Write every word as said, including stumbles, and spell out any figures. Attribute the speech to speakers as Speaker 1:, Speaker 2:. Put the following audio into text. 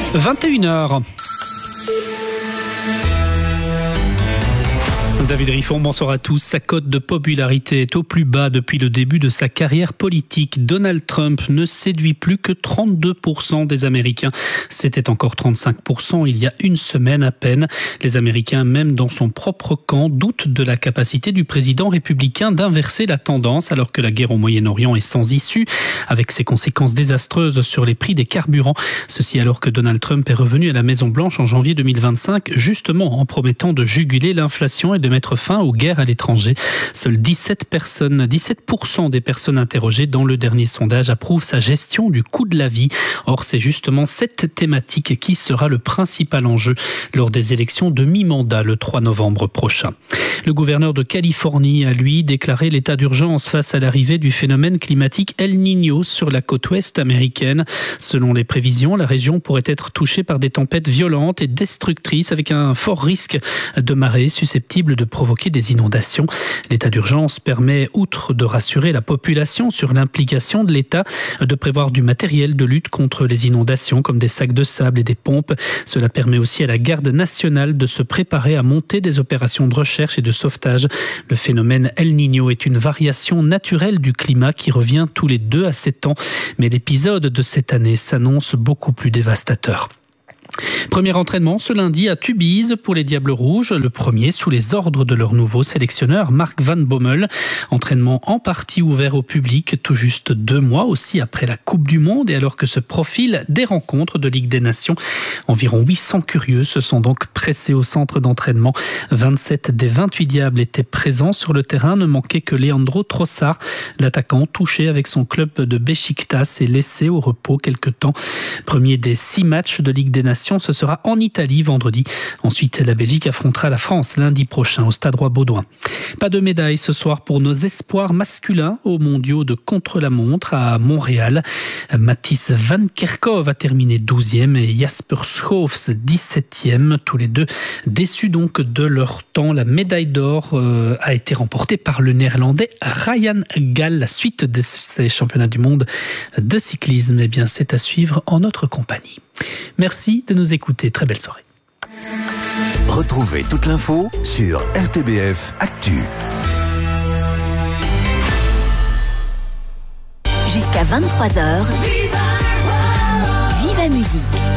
Speaker 1: vingt et une heures. David Riffon, bonsoir à tous. Sa cote de popularité est au plus bas depuis le début de sa carrière politique. Donald Trump ne séduit plus que trente-deux pour cent des Américains. C'était encore trente-cinq pour cent il y a une semaine à peine. Les Américains, même dans son propre camp, doutent de la capacité du président républicain d'inverser la tendance alors que la guerre au Moyen-Orient est sans issue, avec ses conséquences désastreuses sur les prix des carburants. Ceci alors que Donald Trump est revenu à la Maison-Blanche en janvier deux mille vingt-cinq, justement en promettant de juguler l'inflation et de mettre fin aux guerres à l'étranger. Seules dix-sept personnes, dix-sept pour cent des personnes interrogées dans le dernier sondage approuvent sa gestion du coût de la vie. Or, c'est justement cette thématique qui sera le principal enjeu lors des élections de mi-mandat le trois novembre prochain. Le gouverneur de Californie a, lui, déclaré l'état d'urgence face à l'arrivée du phénomène climatique El Niño sur la côte ouest américaine. Selon les prévisions, la région pourrait être touchée par des tempêtes violentes et destructrices avec un fort risque de marée susceptible de provoquer des inondations. L'état d'urgence permet, outre de rassurer la population sur l'implication de l'État, de prévoir du matériel de lutte contre les inondations comme des sacs de sable et des pompes. Cela permet aussi à la garde nationale de se préparer à monter des opérations de recherche et de sauvetage. Le phénomène El Niño est une variation naturelle du climat qui revient tous les deux à sept ans. Mais l'épisode de cette année s'annonce beaucoup plus dévastateur. Premier entraînement ce lundi à Tubize pour les Diables Rouges, le premier sous les ordres de leur nouveau sélectionneur Mark Van Bommel. Entraînement en partie ouvert au public tout juste deux mois aussi après la Coupe du Monde et alors que se profilent des rencontres de Ligue des Nations. Environ huit cents curieux se sont donc pressés au centre d'entraînement. vingt-sept des vingt-huit Diables étaient présents sur le terrain, ne manquait que Leandro Trossard, l'attaquant touché avec son club de Beşiktaş et laissé au repos quelque temps. Premier des six matchs de Ligue des Nations, ce sera en Italie vendredi. Ensuite, la Belgique affrontera la France lundi prochain au Stade Roi-Baudouin. Pas de médaille ce soir pour nos espoirs masculins aux mondiaux de contre-la-montre à Montréal. Matthijs Van Kerkhove a terminé douzième et Jasper Schoofs dix-septième. Tous les deux déçus donc de leur temps. La médaille d'or euh, a été remportée par le Néerlandais Ryan Gal. La suite de ces championnats du monde de cyclisme, eh bien, c'est à suivre en notre compagnie. Merci de nous écouter. Très belle soirée.
Speaker 2: Retrouvez toute l'info sur R T B F Actu.
Speaker 3: Jusqu'à vingt-trois heures, Viva Musique.